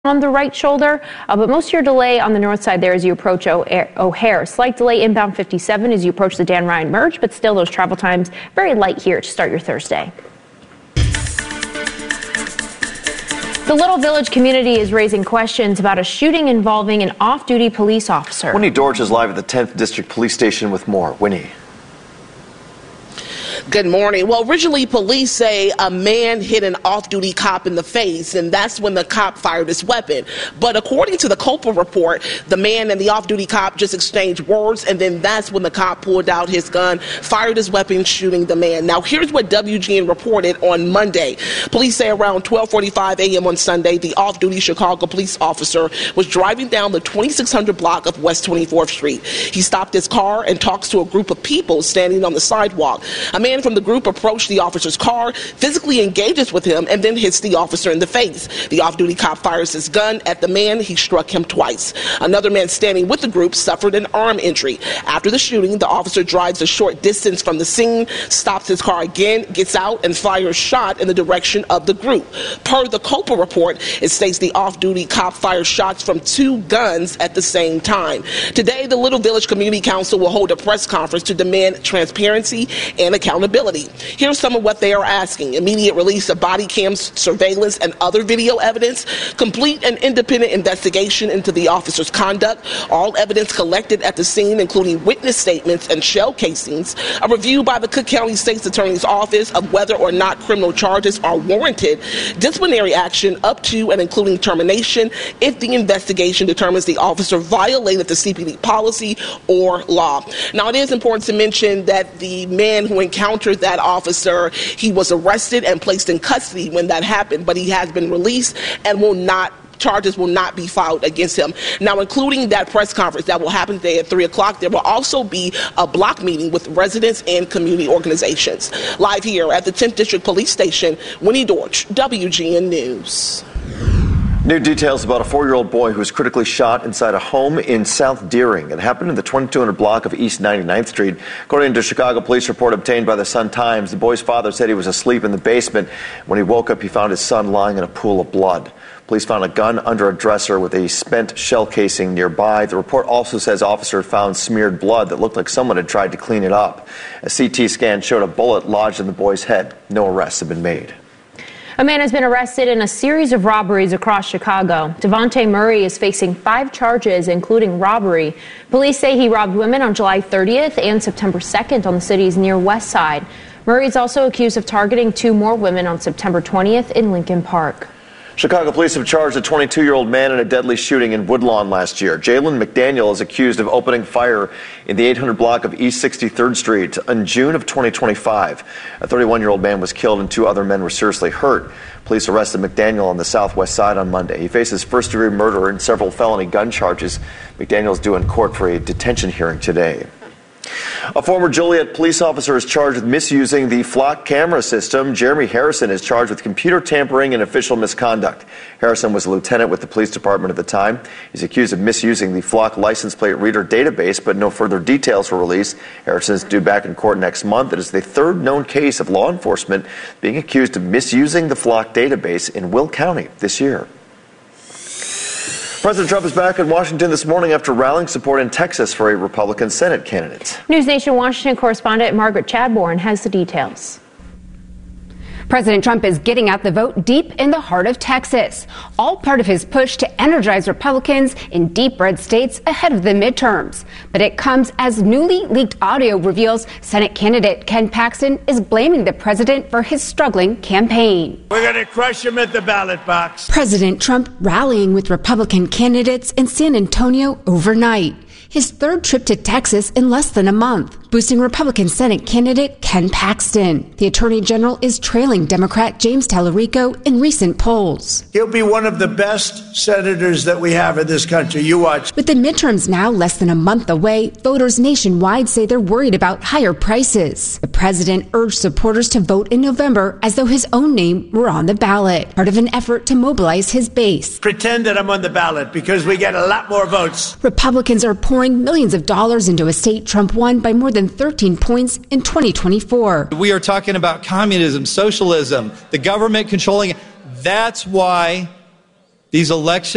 on the right shoulder, but most of your delay on the north side there as you approach O'Hare. Slight delay inbound 57 as you approach the Dan Ryan merge, but still those travel times very light here to start your Thursday. The Little Village community is raising questions about a shooting involving an off-duty police officer. Winnie Dorch is live at the 10th District Police Station with more. Winnie. Good morning. Well, originally police say a man hit an off-duty cop in the face, and that's when the cop fired his weapon. But according to the Copal report, the man and the off-duty cop just exchanged words, and then that's when the cop pulled out his gun, fired his weapon, shooting the man. Now, here's what WGN reported on Monday. Police say around 12:45 a.m. on Sunday, the off-duty Chicago police officer was driving down the 2600 block of West 24th Street. He stopped his car and talks to a group of people standing on the sidewalk. A man from the group approached the officer's car, physically engages with him, and then hits the officer in the face. The off-duty cop fires his gun at the man. He struck him twice. Another man standing with the group suffered an arm injury. After the shooting, the officer drives a short distance from the scene, stops his car again, gets out, and fires shot in the direction of the group. Per the Copal report, it states the off-duty cop fired shots from two guns at the same time. Today, the Little Village Community Council will hold a press conference to demand transparency and accountability. Here's some of what they are asking: immediate release of body cams, surveillance, and other video evidence, complete and independent investigation into the officer's conduct, all evidence collected at the scene, including witness statements and shell casings, a review by the Cook County State's Attorney's Office of whether or not criminal charges are warranted, disciplinary action up to and including termination if the investigation determines the officer violated the CPD policy or law. Now, it is important to mention that the man who encountered that officer, he was arrested and placed in custody when that happened, but he has been released and charges will not be filed against him. Now, including that press conference that will happen today at 3 o'clock, there will also be a block meeting with residents and community organizations. Live here at the 10th District Police Station, Winnie Dorch, WGN News. New details about a 4-year-old boy who was critically shot inside a home in South Deering. It happened in the 2200 block of East 99th Street. According to a Chicago police report obtained by the Sun-Times, the boy's father said he was asleep in the basement. When he woke up, he found his son lying in a pool of blood. Police found a gun under a dresser with a spent shell casing nearby. The report also says officers found smeared blood that looked like someone had tried to clean it up. A CT scan showed a bullet lodged in the boy's head. No arrests have been made. A man has been arrested in a series of robberies across Chicago. Devontae Murray is facing 5 charges, including robbery. Police say he robbed women on July 30th and September 2nd on the city's near west side. Murray is also accused of targeting 2 more women on September 20th in Lincoln Park. Chicago police have charged a 22-year-old man in a deadly shooting in Woodlawn last year. Jalen McDaniel is accused of opening fire in the 800 block of East 63rd Street in June of 2025. A 31-year-old man was killed and 2 other men were seriously hurt. Police arrested McDaniel on the southwest side on Monday. He faces first-degree murder and several felony gun charges. McDaniel is due in court for a detention hearing today. A former Joliet police officer is charged with misusing the flock camera system. Jeremy Harrison is charged with computer tampering and official misconduct. Harrison was a lieutenant with the police department at the time. He's accused of misusing the flock license plate reader database, but no further details were released. Harrison is due back in court next month. It is the 3rd known case of law enforcement being accused of misusing the flock database in Will County this year. President Trump is back in Washington this morning after rallying support in Texas for a Republican Senate candidate. News Nation Washington correspondent Margaret Chadbourne has the details. President Trump is getting out the vote deep in the heart of Texas, all part of his push to energize Republicans in deep red states ahead of the midterms. But it comes as newly leaked audio reveals Senate candidate Ken Paxton is blaming the president for his struggling campaign. We're going to crush him at the ballot box. President Trump rallying with Republican candidates in San Antonio overnight. His 3rd trip to Texas in less than a month, boosting Republican Senate candidate Ken Paxton. The Attorney General is trailing Democrat James Tallarico in recent polls. He'll be one of the best senators that we have in this country. You watch. With the midterms now less than a month away, voters nationwide say they're worried about higher prices. The president urged supporters to vote in November as though his own name were on the ballot, part of an effort to mobilize his base. Pretend that I'm on the ballot because we get a lot more votes. Republicans are pouring millions of dollars into a state Trump won by more than 13 points in 2024. We are talking about communism, socialism, the government controlling. That's why these elections